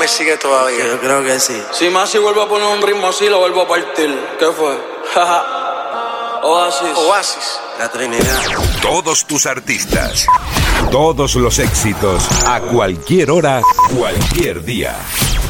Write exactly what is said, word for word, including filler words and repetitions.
me sigue todavía. Yo creo que sí. Si más si vuelvo a poner un ritmo así, lo vuelvo a partir. ¿Qué fue? Oasis. Oasis. La Trinidad. Todos tus artistas, todos los éxitos, a cualquier hora, cualquier día.